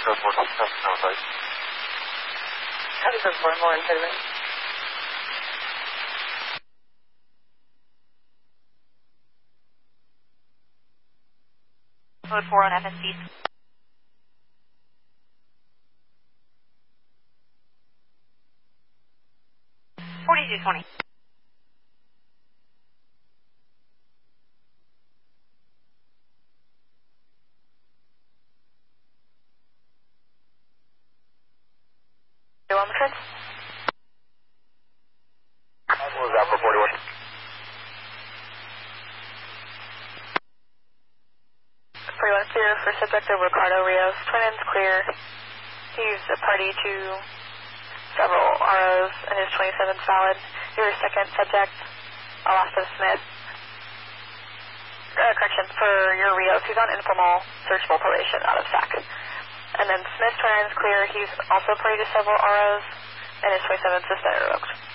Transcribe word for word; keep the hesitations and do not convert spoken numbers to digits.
code four seven seven, no advice. Copy code four, more impediment. Code four on F S C. forty-two twenty. You on the trip? What was that for forty-one? forty-one clear for subject of Ricardo Rios. Twin ends clear. He's a party to several R Os and his twenty-seven solid. Your second subject, Alaska Smith. Uh, correction, for your Rios, he's on informal searchable probation out of S A C. And then Smith twin ends clear. He's also party to several R Os and his twenty-seven suspended revoked.